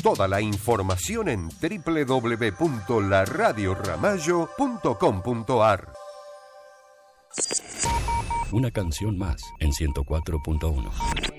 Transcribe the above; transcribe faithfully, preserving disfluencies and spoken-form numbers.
Toda la información en doble u doble u doble u punto la radio ramallo punto com punto a r. Una canción más en ciento cuatro punto uno.